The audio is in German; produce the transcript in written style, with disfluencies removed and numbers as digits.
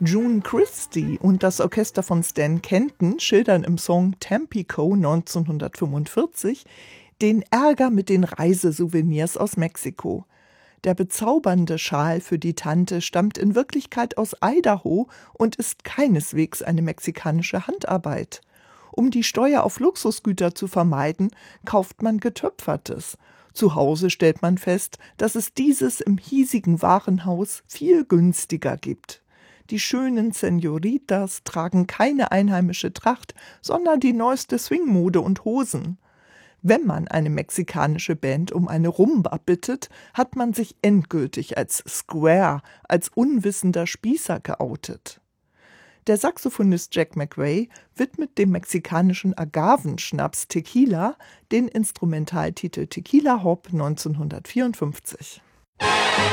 June Christy und das Orchester von Stan Kenton schildern im Song Tampico 1945 den Ärger mit den Reisesouvenirs aus Mexiko. Der bezaubernde Schal für die Tante stammt in Wirklichkeit aus Idaho und ist keineswegs eine mexikanische Handarbeit. Um die Steuer auf Luxusgüter zu vermeiden, kauft man Getöpfertes. Zu Hause stellt man fest, dass es dieses im hiesigen Warenhaus viel günstiger gibt. Die schönen Señoritas tragen keine einheimische Tracht, sondern die neueste Swingmode und Hosen. Wenn man eine mexikanische Band um eine Rumba bittet, hat man sich endgültig als Square, als unwissender Spießer geoutet. Der Saxophonist Jack McRae widmet dem mexikanischen Agavenschnaps Tequila den Instrumentaltitel Tequila Hop 1954.